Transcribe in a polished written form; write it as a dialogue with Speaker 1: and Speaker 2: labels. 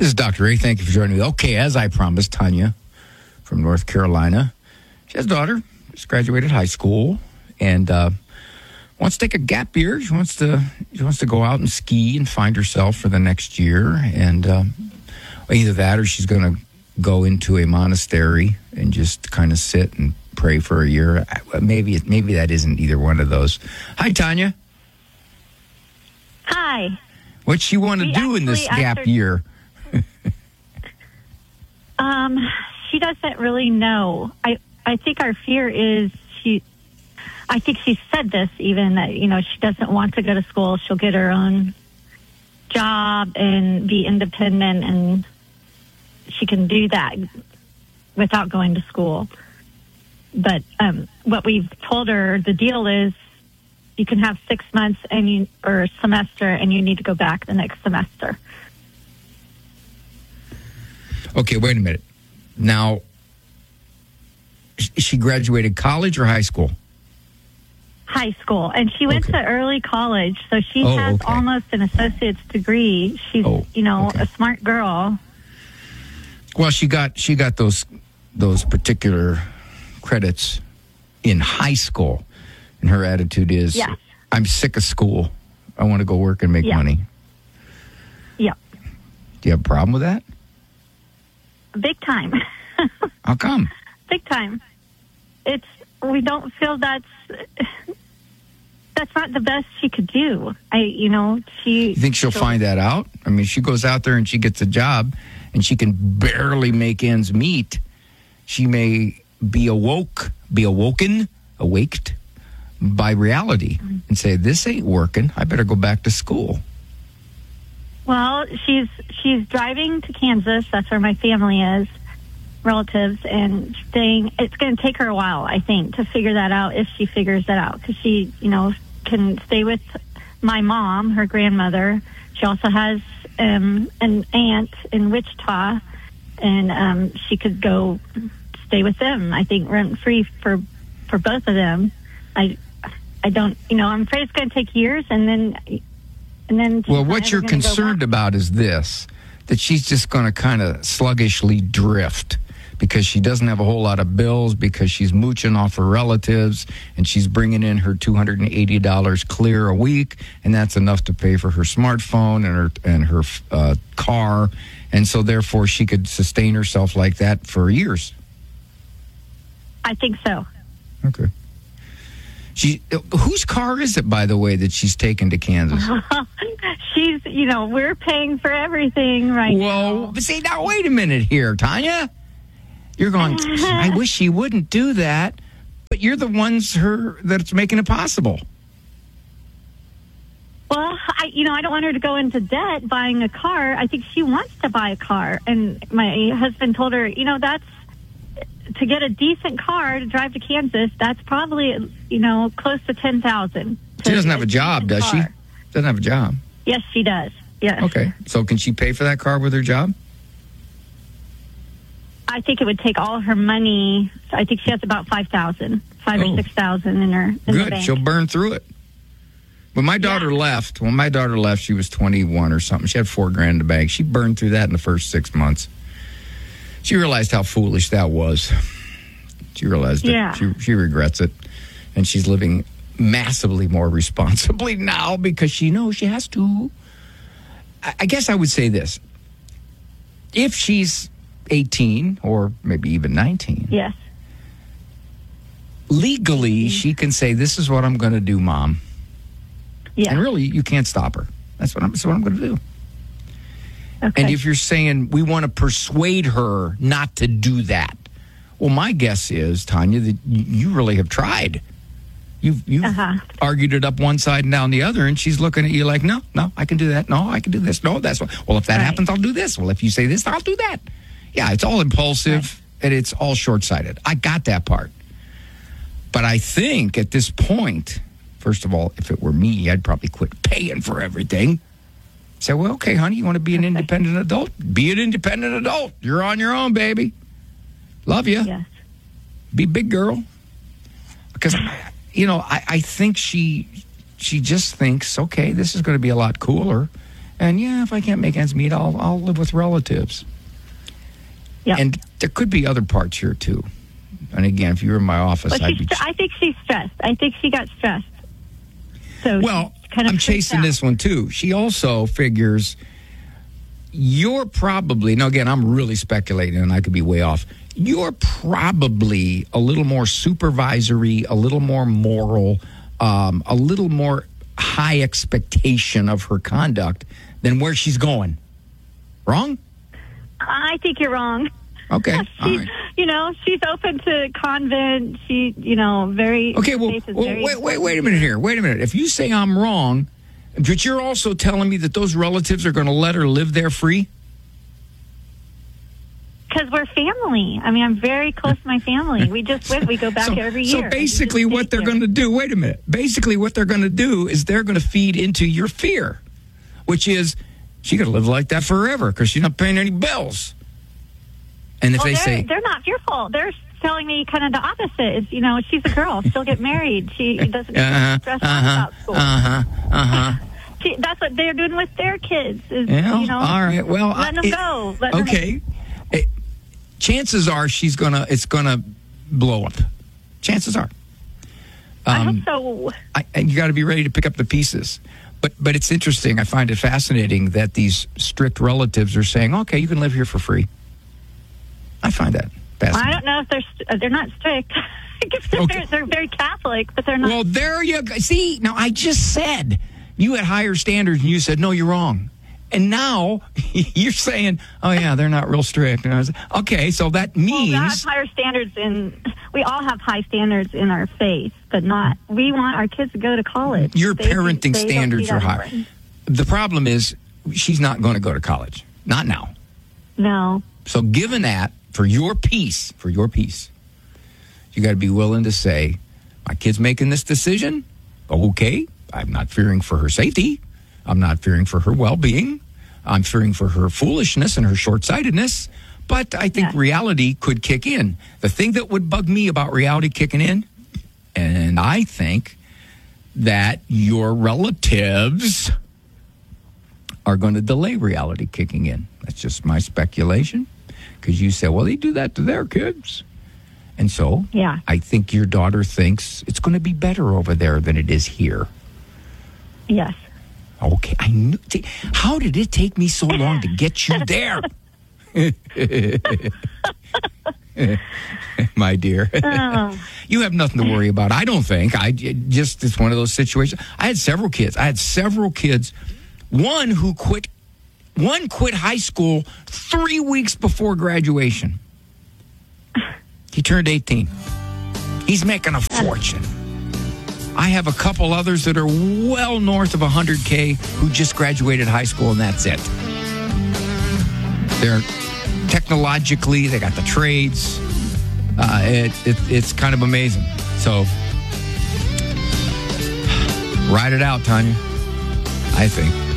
Speaker 1: This is Dr. Ray. Thank you for joining me. Okay, as I promised, Tanya from North Carolina. She has a daughter, just graduated high school, and wants to take a gap year. She wants to go out and ski and find herself for the next year. And either that or she's going to go into a monastery and just kind of sit and pray for a year. Maybe that isn't either one of those. Hi, Tanya.
Speaker 2: Hi.
Speaker 1: What's she want to do in this gap year?
Speaker 2: She doesn't really know. I think our fear is I think she said this even, that, she doesn't want to go to school. She'll get her own job and be independent, and she can do that without going to school. But what we've told her, the deal is you can have 6 months or a semester, and you need to go back the next semester.
Speaker 1: Okay, wait a minute. Now, she graduated college or high school?
Speaker 2: High school. And she went to early college, so she has almost an associate's degree. She's, a smart girl.
Speaker 1: Well, she got those particular credits in high school, and her attitude is,
Speaker 2: yes.
Speaker 1: I'm sick of school. I want to go work and make money.
Speaker 2: Yeah.
Speaker 1: Do you have a problem with that?
Speaker 2: Big time.
Speaker 1: How come?
Speaker 2: Big time. We don't feel that's not the best she could do. You
Speaker 1: think she'll find that out? I mean, she goes out there and she gets a job and she can barely make ends meet. She may be awaked by reality and say, this ain't working. I better go back to school.
Speaker 2: Well, she's driving to Kansas. That's where my family is, relatives, and it's going to take her a while, I think, to figure that out, if she figures that out, because she, can stay with my mom, her grandmother. She also has an aunt in Wichita, and she could go stay with them, I think, rent-free for both of them. I don't, I'm afraid it's going to take years, and then well,
Speaker 1: what you're concerned about is this, that she's just going to kind of sluggishly drift because she doesn't have a whole lot of bills, because she's mooching off her relatives, and she's bringing in her $280 clear a week, and that's enough to pay for her smartphone and her car, and so therefore she could sustain herself like that for years.
Speaker 2: I think so.
Speaker 1: Okay. Whose car is it, by the way, that she's taken to Kansas?
Speaker 2: We're paying for everything right now.
Speaker 1: Well, see, now wait a minute here, Tanya. You're going, I wish she wouldn't do that, but you're the ones that's making it possible.
Speaker 2: Well, I don't want her to go into debt buying a car. I think she wants to buy a car. And my husband told her, that's, to get a decent car to drive to Kansas, that's probably, close to $10,000.
Speaker 1: She doesn't have a job, does she? Doesn't have a job.
Speaker 2: Yes, she does. Yes.
Speaker 1: Okay. So can she pay for that car with her job?
Speaker 2: I think it would take all her money. I think she has about $5,000 or $6,000 in her the
Speaker 1: Good.
Speaker 2: bank.
Speaker 1: She'll burn through it. When my daughter left, she was 21 or something. She had $4,000 in the bank. She burned through that in the first 6 months. She realized how foolish that was. She realized it. She regrets it. And she's living massively more responsibly now because she knows she has to. I guess I would say this. If she's 18 or maybe even 19.
Speaker 2: Yes.
Speaker 1: Legally, she can say, this is what I'm going to do, Mom.
Speaker 2: Yeah.
Speaker 1: And really, you can't stop her. That's what I'm going to do.
Speaker 2: Okay.
Speaker 1: And if you're saying we want to persuade her not to do that, well, my guess is, Tanya, that you really have tried. You've argued it up one side and down the other, and she's looking at you like, no, I can do that. No, I can do this. No, that's what. Well, if that happens, I'll do this. Well, if you say this, I'll do that. Yeah, it's all impulsive, and it's all short-sighted. I got that part. But I think at this point, first of all, if it were me, I'd probably quit paying for everything. Say, well, okay, honey, you want to be an independent adult? Be an independent adult. You're on your own, baby. Love you.
Speaker 2: Yes.
Speaker 1: Be big girl. Because, I think she just thinks, okay, this is going to be a lot cooler. And yeah, if I can't make ends meet, I'll live with relatives.
Speaker 2: Yeah.
Speaker 1: And there could be other parts here too. And again, if you were in my office,
Speaker 2: But I think she's stressed. I think she got stressed. So
Speaker 1: I'm chasing this one too. She also figures you're probably, now again, I'm really speculating and I could be way off. You're probably a little more supervisory, a little more moral, a little more high expectation of her conduct than where she's going. Wrong?
Speaker 2: I think you're wrong.
Speaker 1: Okay.
Speaker 2: She, she's open to convent. She, very...
Speaker 1: Okay, well, wait a minute here. Wait a minute. If you say I'm wrong, but you're also telling me that those relatives are going to let her live there free?
Speaker 2: Because we're family. I mean, I'm very close to my family. We go back every year.
Speaker 1: So basically what they're going to do, wait a minute. Basically what they're going to do is they're going to feed into your fear, which is she's going to live like that forever because she's not paying any bills. And if
Speaker 2: they're not fearful. They're telling me kind of the opposite. Is, she's a girl. She'll get married. She doesn't stress about school. That's what they're doing with their kids. Is,
Speaker 1: all right. Well,
Speaker 2: let them go.
Speaker 1: Okay. Chances are it's gonna blow up. Chances are.
Speaker 2: I hope so.
Speaker 1: And you got to be ready to pick up the pieces. But it's interesting. I find it fascinating that these strict relatives are saying, "Okay, you can live here for free." I find that fascinating.
Speaker 2: I don't know if they're not strict. They're very Catholic, but they're not.
Speaker 1: Well, there you go. See, now I just said you had higher standards, and you said no, you're wrong. And now you're saying, oh, yeah, they're not real strict. And I was okay, so that means...
Speaker 2: Well, we have higher standards we all have high standards in our faith, but we want our kids to go to college.
Speaker 1: Your parenting standards are higher. The problem is she's not going to go to college. Not now.
Speaker 2: No.
Speaker 1: So given that, for your peace, you got to be willing to say, my kid's making this decision. Okay, I'm not fearing for her safety. I'm not fearing for her well-being. I'm fearing for her foolishness and her short-sightedness. But I think reality could kick in. The thing that would bug me about reality kicking in, and I think that your relatives are going to delay reality kicking in. That's just my speculation. Because you say, well, they do that to their kids. And so I think your daughter thinks it's going to be better over there than it is here.
Speaker 2: Yes.
Speaker 1: Okay, I knew. How did it take me so long to get you there? My dear. You have nothing to worry about, I don't think. It's one of those situations. I had several kids. One quit high school 3 weeks before graduation. He turned 18. He's making a fortune. I have a couple others that are well north of 100K who just graduated high school, and that's it. They're technologically, they got the trades. It's kind of amazing. So, ride it out, Tanya, I think.